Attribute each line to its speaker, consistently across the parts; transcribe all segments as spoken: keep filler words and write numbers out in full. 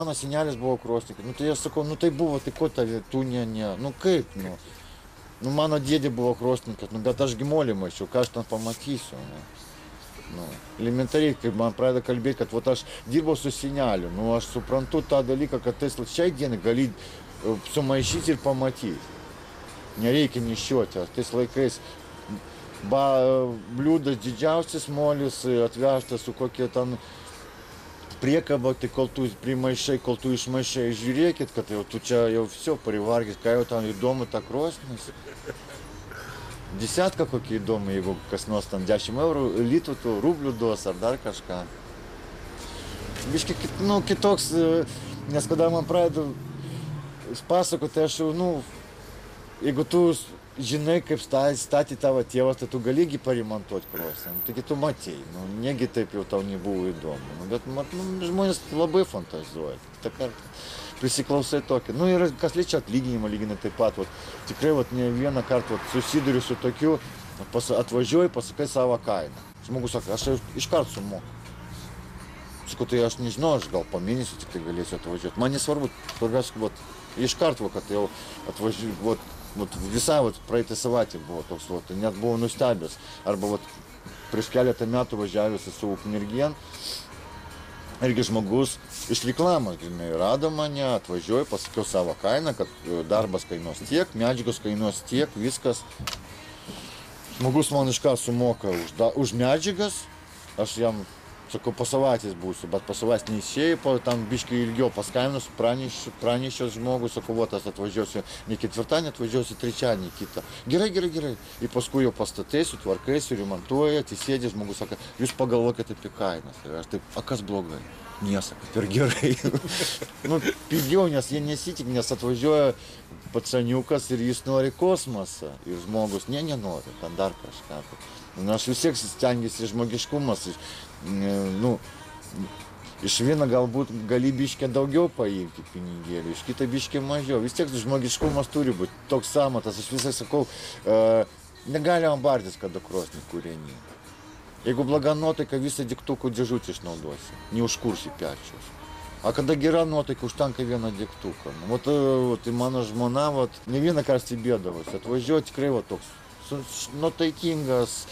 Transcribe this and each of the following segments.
Speaker 1: Mano senelis buvo krosnikas, nu tai aš sakau, nu tai buvo, tai ko tavė, tu ne, ne, nu kaip, nu. Nu mano dėdė buvo krosnikas, nu bet aš gimolį mačiau, ką aš ten pamatysiu. Nu. Nu, elementariai, kaip man pradeda kalbėti, kad vat, aš dirbau su seneliu, nu aš suprantu tą dalyką, kad tais šiai dienai gali sumaišyti ir pamatyti. Nereikia nešioti, tais laikais ba, bliūdas didžiausias molis atvežtas su kokie ten priekaba, tai kol tu primaišai, kol tu išmaišai, žiūrėkit, kad jau tu čia jau viso privargęs, ką jau ten įdomu ta krosnis. Desiatka kokia įdomu, jeigu kas nors ten dešimt eurų, litų, tų rublių duos ar dar kažką. Biškai, nu, kitoks, nes kada man pradeda pasakoti, aš jau, nu, jeigu tu žinai, kaip statė tavo tėvas, tai tu gali gi paremontuoti krosnį. Taigi tu matėjai, nu, negi taip jau tau nebuvo įdomu. Nu, bet nu, žmonės labai fantazuoja. Ta kartą prisiklausai tokį. Nu ir kas liečia atlyginimą, lyginai taip pat. Vat, tikrai vat, ne vieną kartą vat, susiduriu su tokiu, pas, atvažiuoji, pasakai savo kainą. Žmogus sako, aš iš karto sumoku. Sakau, tai aš nežinau, aš gal po mėnesį tik tai galėsiu atvažiuoti. Man nesvarbu, svarbiausia, vat, iš karto, kad jau atvažiuoju. Vat, visai vat, praeitą savaitę buvo toks, vat, net buvau nustebęs. Arba vat, prieš keletą metų važiavęs su Ukmergėn, irgi žmogus iš reklamos, žinai, rado mane, atvažiuoju, pasakiau savo kainą, kad darbas kainuos tiek, medžiagos kainuos tiek, viskas. Žmogus man iš ką sumoka už, da, už medžiagas, aš jam sakau, po savaitės būsiu, bet po savaitės neišėjau, po tam biškai ilgiau paskambinus, pranešęs žmogus, sakau, vat aš atvažiuosiu ne ketvirtadienį, atvažiuosiu trečiadienį kitą. Gerai, gerai, gerai. Ir paskui jau pastatai, sutvarkai, suremontuoja, atsisėdė, žmogus sako, jūs pagalvokite apie kainas. Ir aš taip, a kas blogai? Nesako, per gerai. Nu, pigiau, nes jie nesitik, nes atvažiuoja pacaniukas ir jis nori kosmosą. Ir žmogus, ne, nenori, ten dar kažką. Nu, aš vis tiek stengiuosi žmogiškumas. Nu, iš vieno galbūt gali biškį daugiau paimti pinigėlį, iš kito biškį mažiau. Vis tiek žmogiškumas turi būti toks samatas. Aš visai sakau, uh, negalima bartis, kada krosnį kūrenį. Jeigu bloga nuotaika, visą degtukų dėžutį išnaudosi, neužkursi pečiaus. A kada gera nuotaika, užtenka vieną degtuką. Vat, vat, mano žmona vat, ne vieną kartą stebėdavosi, atvažiuoja tikrai vat, toks nutaikingas,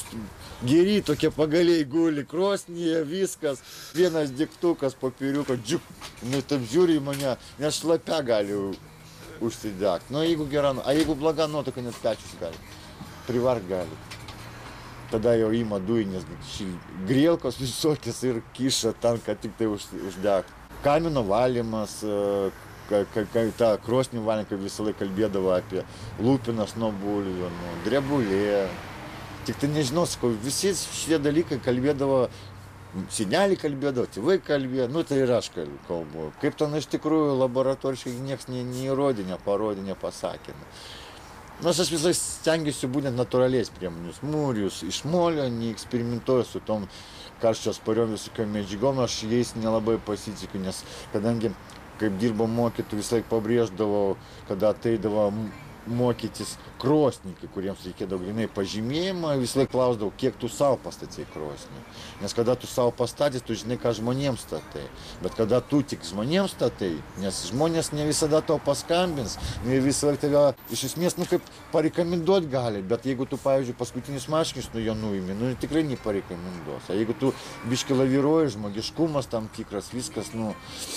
Speaker 1: geri tokie pagaliai guli krosnyje, viskas, vienas degtukas, papiriukas, džiuk, nu taip žiūri į mane, nes šlapia gali užsidegti. Nu jeigu gera, a jeigu bloga nuotaika, net pečius gali, privargt gali. Tada jau ima dujinės grielkos visokios ir kiša ten, kad tik tai uždegti. Kamino valymas, ka, ka, ka, ta krosnių valymą, kaip visą laiką kalbėdavo apie lūpinas nuo bulvių, nu, drebulė. Tik tai nežinau, sakau, visi šie dalykai kalbėdavo, seneliai kalbėdavo, tėvai kalbėjo, nu tai ir aš kalbu. Kaip ten iš tikrųjų laboratoriškai niekas neįrodė, neparodė, nepasakė. Nors aš visai stengiuosi būtent natūraliais priemonės, mūrius iš molio, neeksperimentuoju su tom karščio spariom visokiom medžiagom, aš jais nelabai pasitikiu, nes kadangi, kaip dirbo mokytojų, visai pabrėždavau, kada ateidavo mokytis krosnikai, kuriems reikėdavo grinai pažymėjimą, visą laiką klausdavau, kiek tu savo pastatei krosnį. Nes kada tu savo pastatys, tu žinai, ką žmonėms statai. Bet kada tu tik žmonėms statai, nes žmonės ne visada tau paskambins, ne visą laiką tave iš esmės, nu kaip parekomenduot gali, bet jeigu tu, pavyzdžiui, paskutinis marškinius nu jo nuimi, nu tikrai neparekomenduos. O jeigu tu biški laviruoji, žmogiškumas tam tikras, viskas, nu...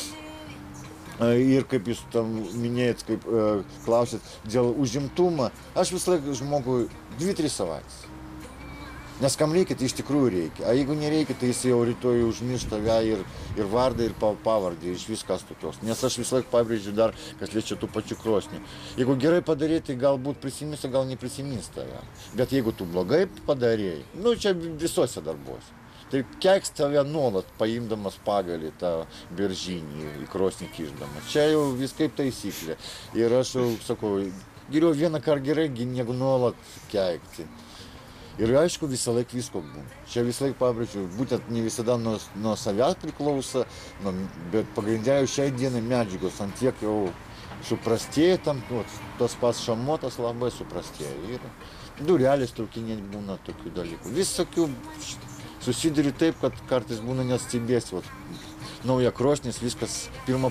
Speaker 1: Ir kaip jūs tam minėjot, kaip e, klausėt, dėl užimtumo, aš visą laiką žmogui dvi tris savaitės. Nes kam reikia, tai iš tikrųjų reikia. A jeigu nereikia, tai jis jau rytoj užmirš tave ir, ir vardą, ir pavardį, iš viskas tokios. Nes aš visą laiką pabrėžiu dar, kas liečia tų pačių krosnių. Jeigu gerai padarė, tai galbūt prisimins, gal neprisimins tave. Bet jeigu tu blogai padarėjai, nu čia visuose darbuose. Tai keiks tave nuolat, paimdamas pagalį tą beržinį, į krosnį kišdamas. Čia jau vis kaip taisyklė. Ir aš jau sakau, geriau vieną kartą gerai, negu nuolat keikti. Ir aišku, visą laiką visko būna. Čia visą laiką pabrėžiu, būtent ne visada nuo, nuo savęs priklauso, nu, bet pagrindė jau šiai dienai medžiagos ant tiek jau suprastėja, tam, nu, tas pats šamotas labai suprastėja. Ir durelės traukiniai būna tokių dalykų. Visokių susiduriu taip, kad kartais būna net stebėsi. nauja krosnis, viskas pirmą